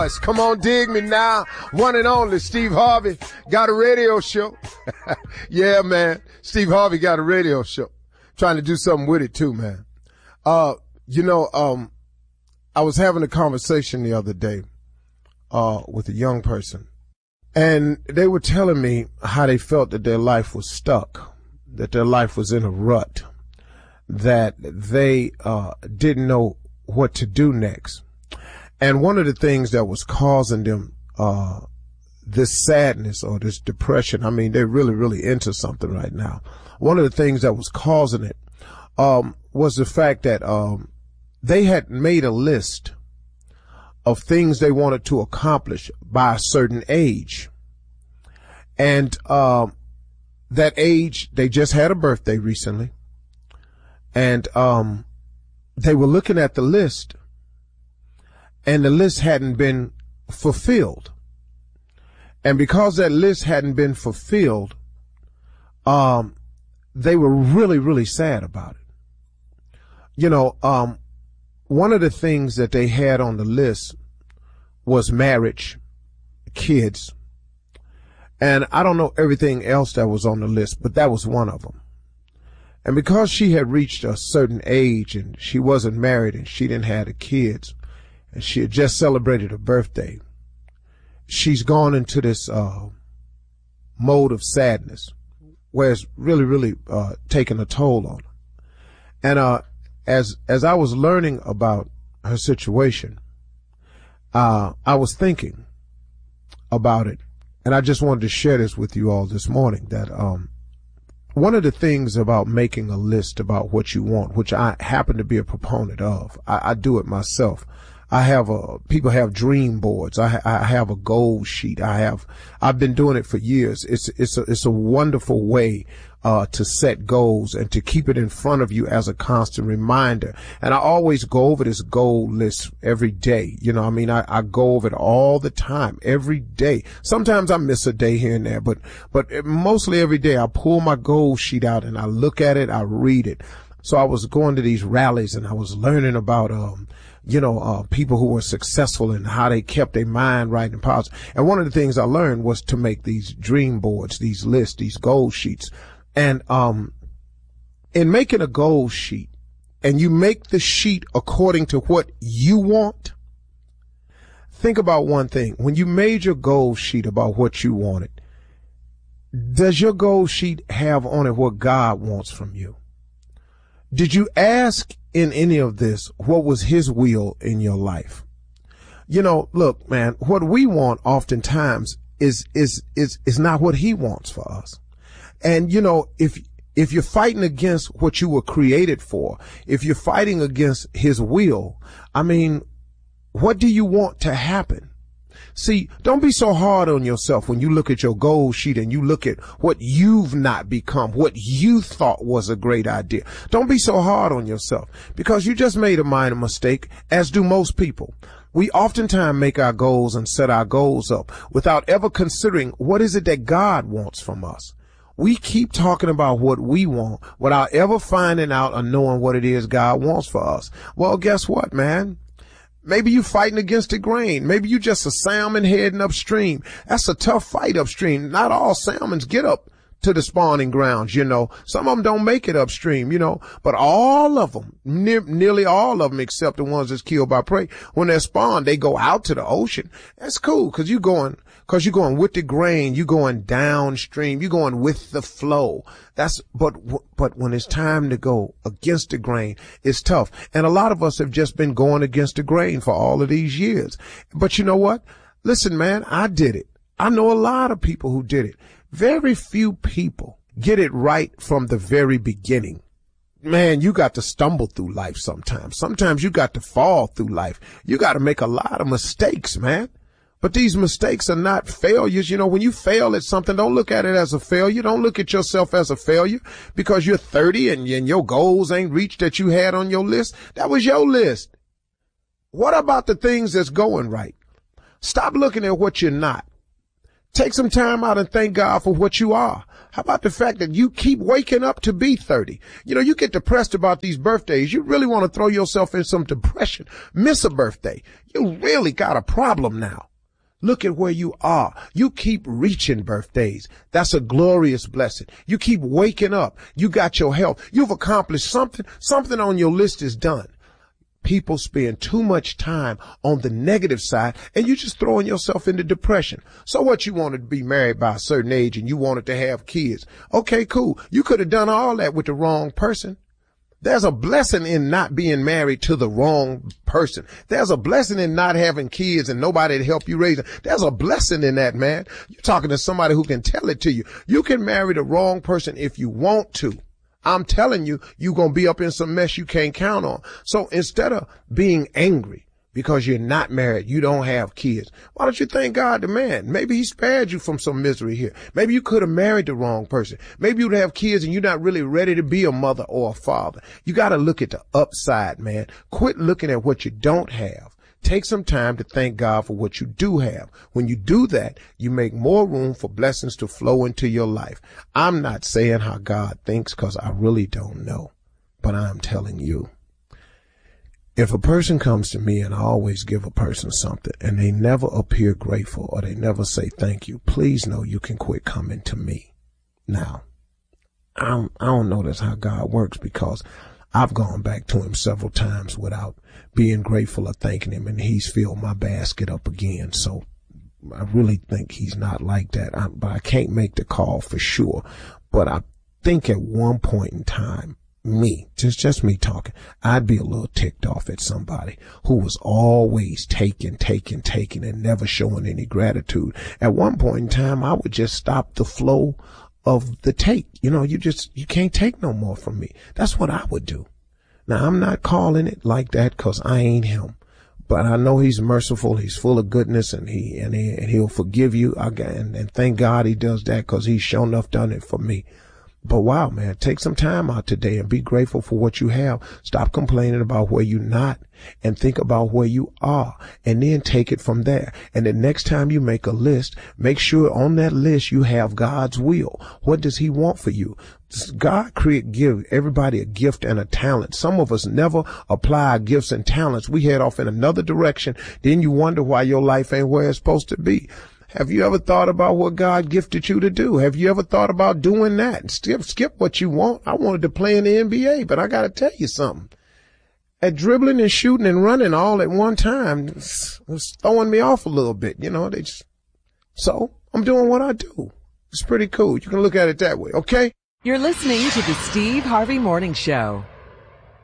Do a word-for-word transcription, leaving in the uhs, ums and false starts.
Come on, dig me now. One and only Steve Harvey got a radio show. Yeah, man. Steve Harvey got a radio show. Trying to do something with it too, man. Uh, you know, um, I was having a conversation the other day, uh, with a young person, and they were telling me how they felt that their life was stuck, that their life was in a rut, that they, uh, didn't know what to do next. And one of the things that was causing them uh this sadness or this depression, I mean, they're really, really into something right now. One of the things that was causing it um was the fact that um they had made a list of things they wanted to accomplish by a certain age. And um that age, they just had a birthday recently. And um they were looking at the list, and the list hadn't been fulfilled. And because that list hadn't been fulfilled, um, they were really, really sad about it. You know, um, one of the things that they had on the list was marriage, kids, and I don't know everything else that was on the list, but that was one of them. And because she had reached a certain age and she wasn't married and she didn't have the kids, and she had just celebrated her birthday, she's gone into this uh mode of sadness where it's really, really uh taking a toll on her. And uh as as I was learning about her situation, uh I was thinking about it, and I just wanted to share this with you all this morning, that um one of the things about making a list about what you want, which I happen to be a proponent of, I, I do it myself. I have a, people have dream boards. I, I have a goal sheet. I have, I've been doing it for years. It's, it's a, it's a wonderful way, uh, to set goals and to keep it in front of you as a constant reminder. And I always go over this goal list every day. You know, I mean, I, I go over it all the time, every day. Sometimes I miss a day here and there, but, but mostly every day I pull my goal sheet out and I look at it, I read it. So I was going to these rallies and I was learning about, um, you know, uh, people who were successful and how they kept their mind right and positive. And one of the things I learned was to make these dream boards, these lists, these goal sheets. And, um, in making a goal sheet, and you make the sheet according to what you want, think about one thing. When you made your goal sheet about what you wanted, does your goal sheet have on it what God wants from you? Did you ask in any of this what was his will in your life? You know, look, man, what we want oftentimes is is is is not what he wants for us. And you know, if if you're fighting against what you were created for, if you're fighting against his will, I mean, what do you want to happen? See, don't be so hard on yourself when you look at your goal sheet and you look at what you've not become, what you thought was a great idea. Don't be so hard on yourself, because you just made a minor mistake, as do most people. We oftentimes make our goals and set our goals up without ever considering what is it that God wants from us. We keep talking about what we want without ever finding out or knowing what it is God wants for us. Well, guess what, man? Maybe you fighting against the grain. Maybe you just a salmon heading upstream. That's a tough fight upstream. Not all salmons get up to the spawning grounds, you know. Some of them don't make it upstream, you know. But all of them, ne- nearly all of them, except the ones that's killed by prey, when they're spawned, they go out to the ocean. That's cool, because you're going, because you're going with the grain. You're going downstream. You're going with the flow. That's, but, but when it's time to go against the grain, it's tough. And a lot of us have just been going against the grain for all of these years. But you know what? Listen, man, I did it. I know a lot of people who did it. Very few people get it right from the very beginning. Man, you got to stumble through life sometimes. Sometimes you got to fall through life. You got to make a lot of mistakes, man. But these mistakes are not failures. You know, when you fail at something, don't look at it as a failure. Don't look at yourself as a failure because you're thirty and, and your goals ain't reached that you had on your list. That was your list. What about the things that's going right? Stop looking at what you're not. Take some time out and thank God for what you are. How about the fact that you keep waking up to be thirty? You know, you get depressed about these birthdays. You really want to throw yourself in some depression. Miss a birthday. You really got a problem now. Look at where you are. You keep reaching birthdays. That's a glorious blessing. You keep waking up. You got your health. You've accomplished something. Something on your list is done. People spend too much time on the negative side, and you're just throwing yourself into depression. So what, you wanted to be married by a certain age and you wanted to have kids. Okay, cool. You could have done all that with the wrong person. There's a blessing in not being married to the wrong person. There's a blessing in not having kids and nobody to help you raise them. There's a blessing in that, man. You're talking to somebody who can tell it to you. You can marry the wrong person if you want to. I'm telling you, you're going to be up in some mess you can't count on. So instead of being angry because you're not married, you don't have kids, why don't you thank God the man? Maybe he spared you from some misery here. Maybe you could have married the wrong person. Maybe you'd have kids and you're not really ready to be a mother or a father. You got to look at the upside, man. Quit looking at what you don't have. Take some time to thank God for what you do have. When you do that, you make more room for blessings to flow into your life. I'm not saying how God thinks because I really don't know, but I'm telling you. If a person comes to me and I always give a person something and they never appear grateful or they never say thank you, please know you can quit coming to me. Now, I don't, I don't know that's how God works because I've gone back to him several times without being grateful or thanking him, and he's filled my basket up again. So I really think he's not like that. I, but I can't make the call for sure. But I think at one point in time, me, just, just me talking, I'd be a little ticked off at somebody who was always taking, taking, taking and never showing any gratitude. At one point in time, I would just stop the flow of the take. You know, you just, you can't take no more from me. That's what I would do. Now, I'm not calling it like that because I ain't him, but I know he's merciful. He's full of goodness, and he, and, he, and he'll forgive you. And, and thank God he does that because he's sure enough done it for me. But wow, man, take some time out today and be grateful for what you have. Stop complaining about where you're not and think about where you are, and then take it from there. And the next time you make a list, make sure on that list you have God's will. What does he want for you? God create, give everybody a gift and a talent. Some of us never apply our gifts and talents. We head off in another direction. Then you wonder why your life ain't where it's supposed to be. Have you ever thought about what God gifted you to do? Have you ever thought about doing that? Skip, skip what you want. I wanted to play in the N B A, but I got to tell you something. At dribbling and shooting and running all at one time, it was throwing me off a little bit. You know, they just, so I'm doing what I do. It's pretty cool. You can look at it that way. Okay. You're listening to the Steve Harvey Morning Show.